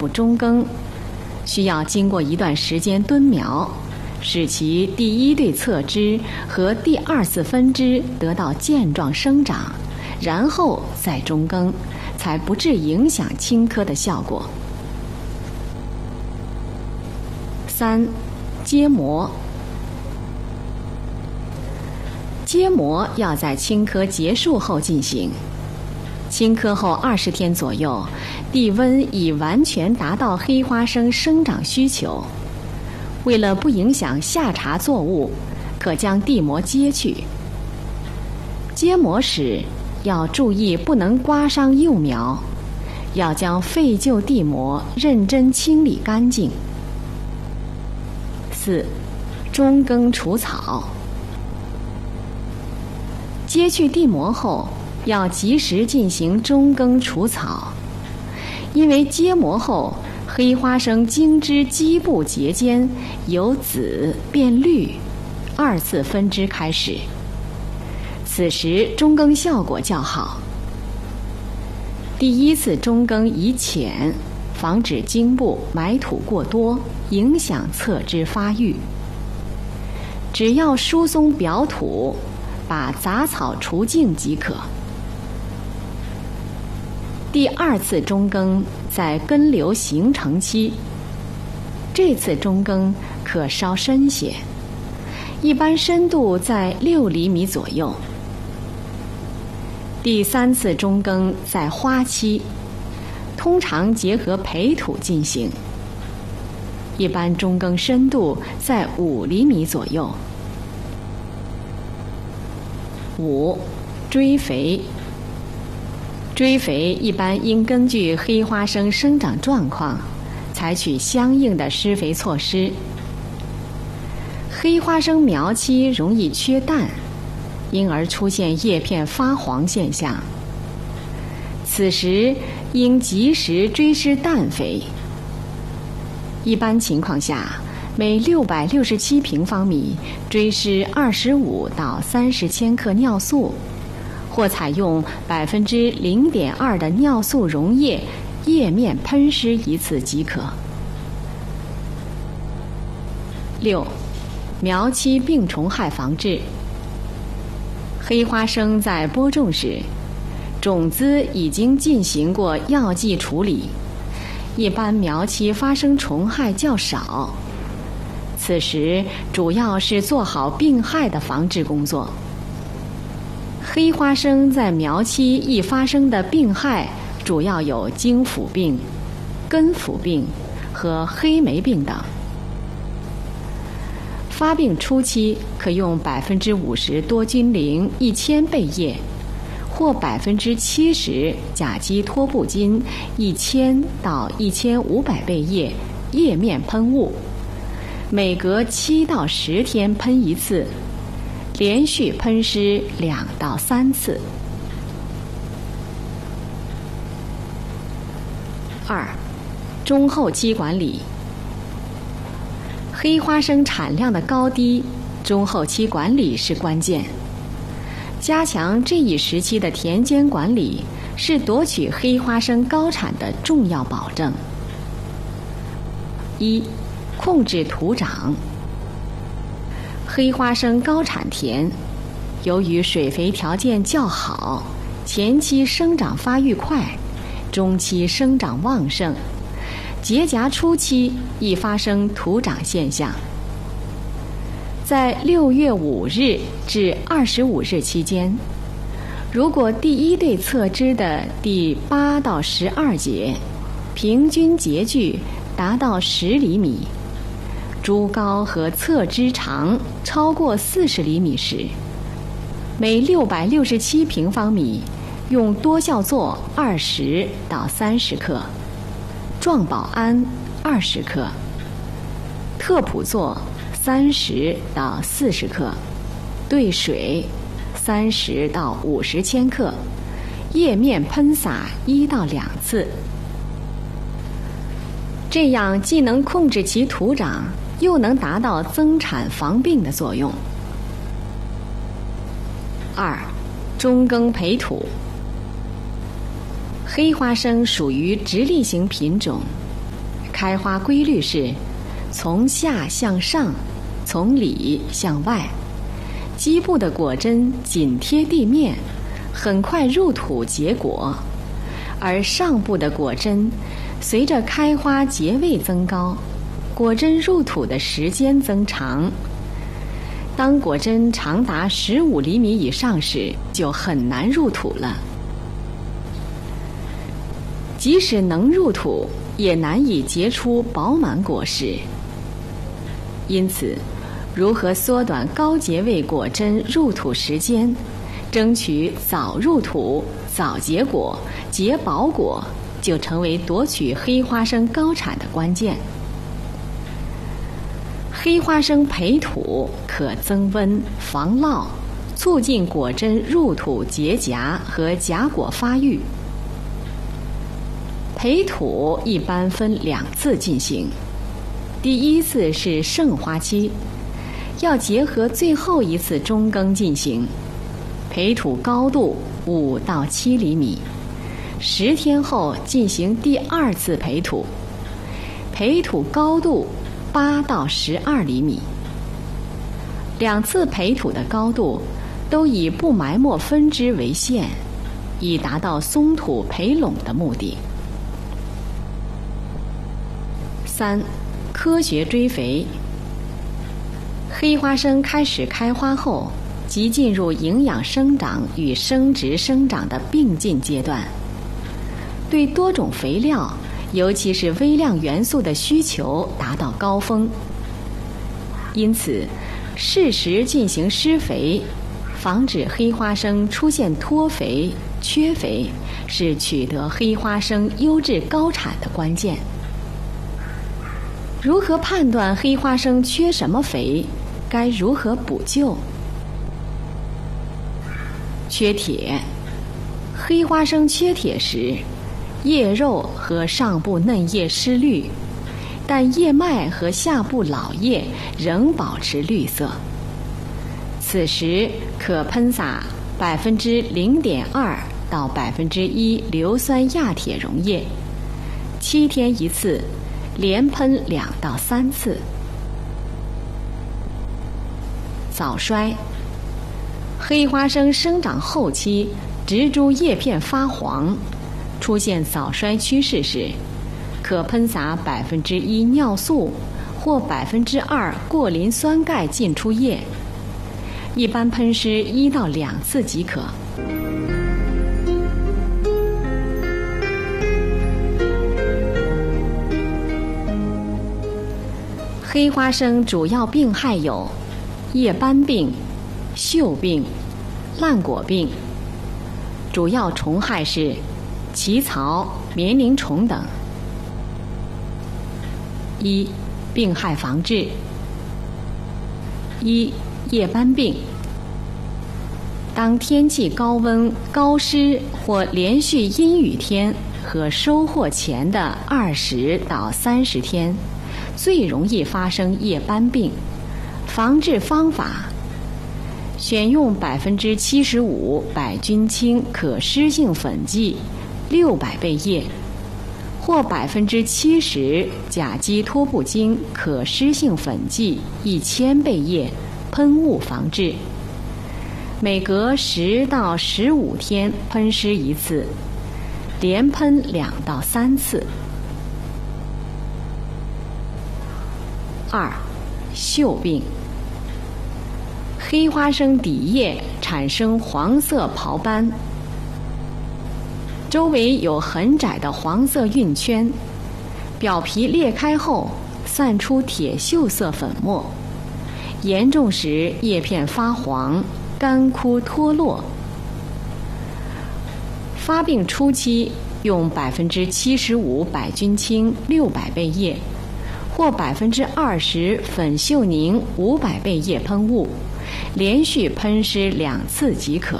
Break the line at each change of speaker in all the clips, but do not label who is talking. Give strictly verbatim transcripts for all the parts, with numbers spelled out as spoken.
部中耕，需要经过一段时间蹲苗，使其第一对侧枝和第二次分枝得到健壮生长，然后再中耕，才不致影响青稞的效果。三、结膜。结膜要在青稞结束后进行，青稞后二十天左右，地温已完全达到黑花生生长需求。为了不影响下茬作物，可将地膜揭去。揭膜时要注意不能刮伤幼苗，要将废旧地膜认真清理干净。四、中耕除草。揭去地膜后，要及时进行中耕除草，因为揭膜后黑花生茎枝基部节间由紫变绿，二次分枝开始，此时中耕效果较好。第一次中耕宜浅，防止茎部埋土过多，影响侧枝发育。只要疏松表土，把杂草除净即可。第二次中耕在根瘤形成期，这次中耕可稍深些，一般深度在六厘米左右。第三次中耕在花期，通常结合培土进行，一般中耕深度在五厘米左右。五、追肥。追肥一般应根据黑花生生长状况，采取相应的施肥措施。黑花生苗期容易缺氮，因而出现叶片发黄现象。此时应及时追施氮肥。一般情况下，每六百六十七平方米追施二十五到三十千克尿素，或采用百分之零点二的尿素溶液叶面喷施一次即可。六、苗期病虫害防治。黑花生在播种时，种子已经进行过药剂处理，一般苗期发生虫害较少。此时主要是做好病害的防治工作。黑花生在苗期易发生的病害主要有茎腐病、根腐病和黑霉病等。发病初期可用百分之五十多菌灵一千倍液，或百分之七十甲基托布菌一千到一千五百倍液叶面喷雾，每隔七到十天喷一次，连续喷施两到三次。二、中后期管理。黑花生产量的高低，中后期管理是关键。加强这一时期的田间管理，是夺取黑花生高产的重要保证。一、控制土长。黑花生高产田，由于水肥条件较好，前期生长发育快，中期生长旺盛，结荚初期易发生土长现象。在六月五日至二十五日期间，如果第一对侧枝的第八到十二节平均截距达到十厘米，株高和侧枝长超过四十厘米时，每六百六十七平方米用多效唑二十到三十克，壮保胺二十克，特普唑三十到四十克，兑水三十到五十千克，叶面喷洒一到两次。这样既能控制其土长，又能达到增产防病的作用。二、中耕培土。黑花生属于直立型品种， 开花规律是从下向上，从里向外，基部的果针紧贴地面，很快入土结果，而上部的果针随着开花结位增高，果针入土的时间增长。当果针长达十五厘米以上时，就很难入土了。即使能入土，也难以结出饱满果实。因此，如何缩短高结位果针入土时间，争取早入土、早结果、结饱果，就成为夺取黑花生高产的关键。黑花生培土可增温、防涝，促进果针入土结荚和荚果发育。培土一般分两次进行，第一次是盛花期，要结合最后一次中耕进行。培土高度五到七厘米，十天后进行第二次培土，培土高度八到十二厘米。两次培土的高度都以不埋没分支为限，以达到松土培垄的目的。三、科学追肥。黑花生开始开花后，即进入营养生长与生殖生长的并进阶段，对多种肥料，尤其是微量元素的需求达到高峰。因此，适时进行施肥，防止黑花生出现脱肥、缺肥，是取得黑花生优质高产的关键。如何判断黑花生缺什么肥？该如何补救？缺铁。黑花生缺铁时，叶肉和上部嫩叶失绿，但叶脉和下部老叶仍保持绿色。此时可喷洒百分之零点二到百分之一硫酸亚铁溶液，七天一次，连喷两到三次。早衰。黑花生生长后期，植株叶片发黄，出现早衰趋势时，可喷洒百分之一尿素或百分之二过磷酸钙浸出液，一般喷施一到两次即可。黑花生主要病害有叶斑病、锈病、烂果病，主要虫害是奇草、棉铃虫等。一、病害防治。一、叶斑病。当天气高温、高湿或连续阴雨天和收获前的二十到三十天，最容易发生叶斑病。防治方法：选用百分之七十五百菌清可湿性粉剂六百倍液，或百分之七十甲基托布精可湿性粉剂一千倍液，喷雾防治。每隔十到十五天喷施一次，连喷两到三次。二、锈病。黑花生底叶产生黄色袍斑，周围有很窄的黄色晕圈，表皮裂开后散出铁锈色粉末，严重时叶片发黄、干枯脱落。发病初期用百分之七十五百菌清六百倍液，或百分之二十粉锈凝五百倍液喷雾，连续喷施两次即可。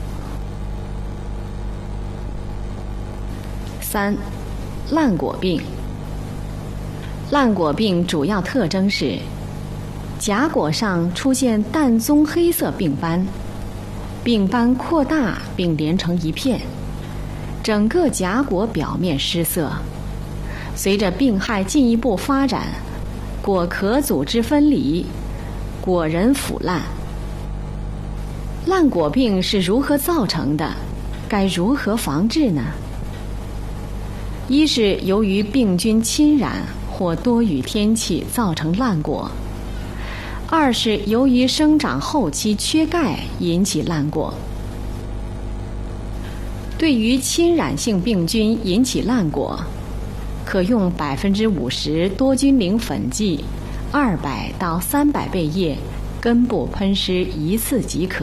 三、烂果病。烂果病主要特征是荚果上出现淡棕黑色病斑，病斑扩大并连成一片，整个荚果表面失色， 随着病害进一步发展，果壳组织分离，果仁腐烂。烂果病是如何造成的？该如何防治呢？一是由于病菌侵染或多雨天气造成烂果；二是由于生长后期缺钙引起烂果。对于侵染性病菌引起烂果，可用百分之五十多菌灵粉剂，二百到三百倍液，根部喷湿一次即可。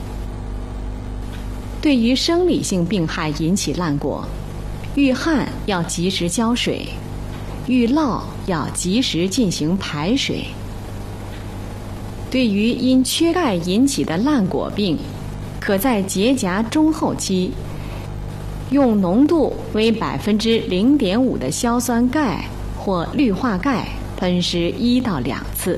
对于生理性病害引起烂果，遇旱要及时浇水，遇涝要及时进行排水。对于因缺钙引起的烂果病，可在结荚中后期，用浓度为百分之零点五的硝酸钙或氯化钙喷湿一到两次。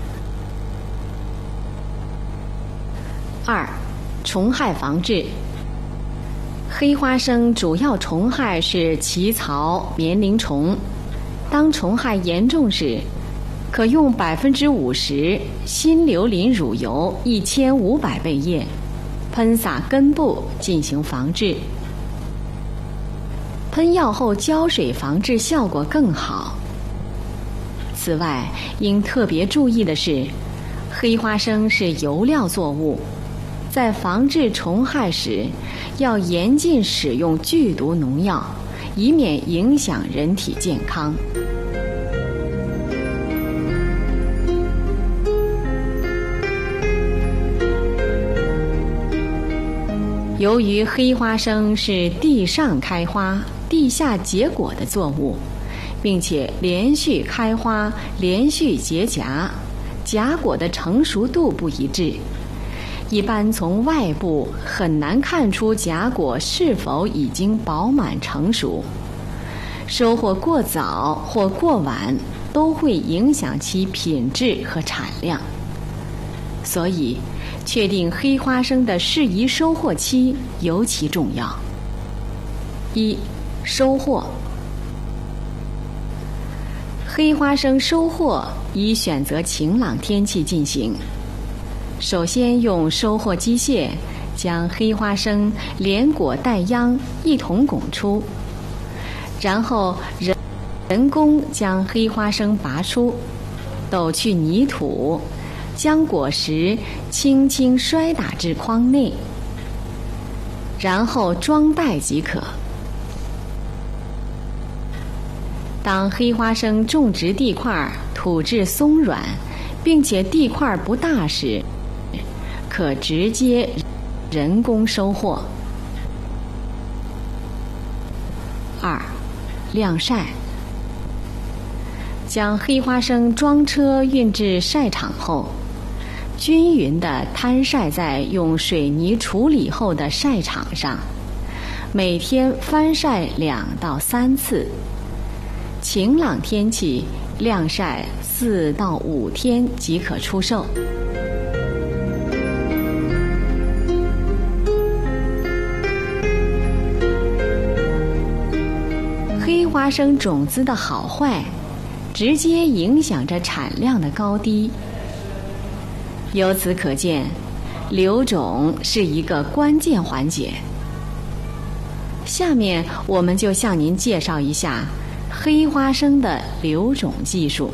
二、虫害防治。黑花生主要虫害是奇草、棉铃虫。当虫害严重时，可用百分之五十新硫磷乳油一千五百倍液，喷洒根部进行防治。喷药后浇水防治效果更好。此外，应特别注意的是，黑花生是油料作物，在防治虫害时，要严禁使用剧毒农药，以免影响人体健康。由于黑花生是地上开花、地下结果的作物，并且连续开花、连续结荚，荚果的成熟度不一致，一般从外部很难看出荚果是否已经饱满成熟。收获过早或过晚都会影响其品质和产量。所以，确定黑花生的适宜收获期尤其重要。一、收获。黑花生收获宜选择晴朗天气进行。首先用收获机械将黑花生连果带秧一同拱出，然后人人工将黑花生拔出，抖去泥土，将果实轻轻摔打至筐内，然后装袋即可。当黑花生种植地块土质松软，并且地块不大时，可直接人工收获。二、晾晒。将黑花生装车运至晒场后，均匀地摊晒在用水泥处理后的晒场上，每天翻晒两到三次。晴朗天气晾晒四到五天即可出售。黑花生种子的好坏，直接影响着产量的高低。由此可见，留种是一个关键环节。下面我们就向您介绍一下黑花生的留种技术。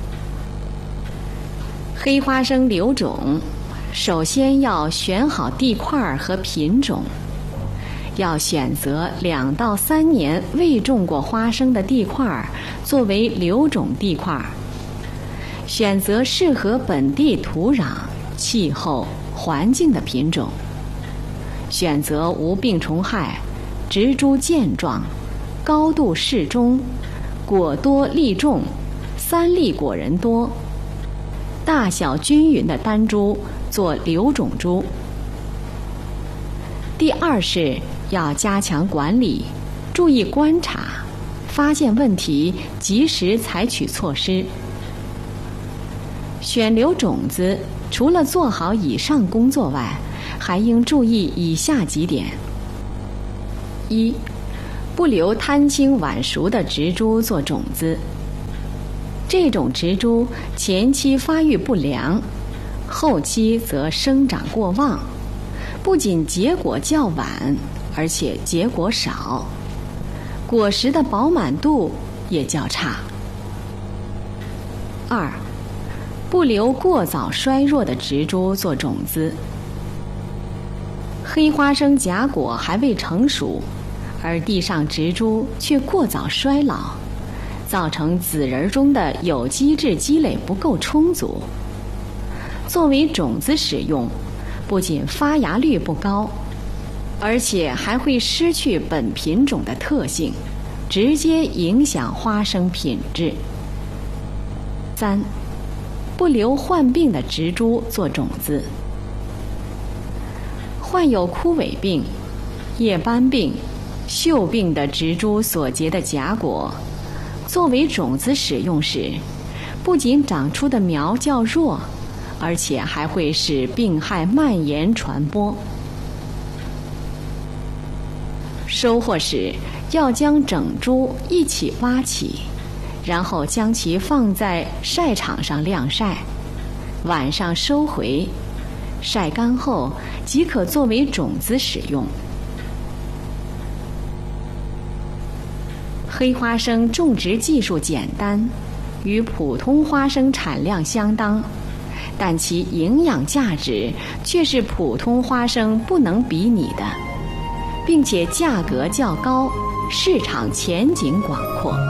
黑花生留种，首先要选好地块和品种，要选择两到三年未种过花生的地块作为留种地块，选择适合本地土壤、气候、环境的品种，选择无病虫害、植株健壮、高度适中、果多粒重、三粒果仁多、大小均匀的单株做留种株。第二是要加强管理，注意观察，发现问题及时采取措施。选留种子除了做好以上工作外，还应注意以下几点：一、 不留贪青晚熟的植株做种子。这种植株前期发育不良，后期则生长过旺，不仅结果较晚，而且结果少，果实的饱满度也较差。二，不留过早衰弱的植株做种子。黑花生荚果还未成熟，而地上植株却过早衰老，造成籽仁中的有机质积累不够充足。作为种子使用，不仅发芽率不高，而且还会失去本品种的特性，直接影响花生品质。三，不留患病的植株做种子。患有枯萎病、叶斑病、锈病的植株所结的荚果，作为种子使用时，不仅长出的苗较弱，而且还会使病害蔓延传播。收获时要将整株一起挖起，然后将其放在晒场上晾晒，晚上收回，晒干后即可作为种子使用。黑花生种植技术简单，与普通花生产量相当，但其营养价值却是普通花生不能比拟的，并且价格较高，市场前景广阔。